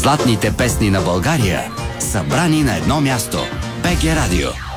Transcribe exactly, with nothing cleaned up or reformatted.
Златните песни на България, събрани на едно място. БГ Радио.